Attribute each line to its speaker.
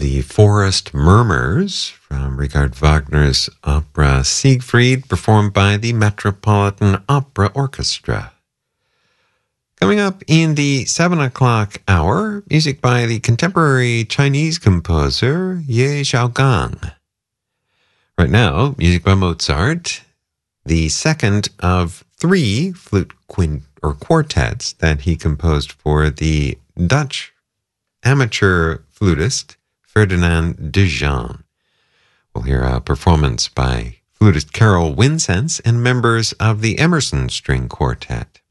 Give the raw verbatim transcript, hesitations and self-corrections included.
Speaker 1: the Forest Murmurs from Richard Wagner's opera Siegfried, performed by the Metropolitan Opera Orchestra. Coming up in the seven o'clock hour, music by the contemporary Chinese composer Ye Xiaogang. Right now, music by Mozart, the second of three flute quint or quartets that he composed for the Dutch amateur flutist Ferdinand de Jong. We'll hear a performance by flutist Carol Winsense and members of the Emerson String Quartet.